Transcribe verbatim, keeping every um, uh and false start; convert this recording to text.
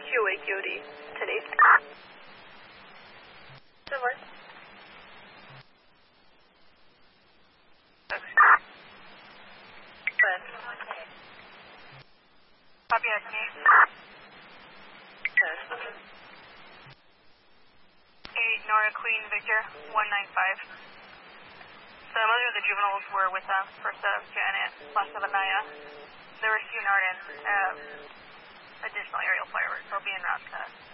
Q A Q D, ten eight. Similar. Good. Copy that, me. Good. eight, Nora Queen Victor, one nine five. So most of the juveniles were with us, first set of Janet, last of Anaya. There were a few Narden, um, additional aerial fireworks will be en route to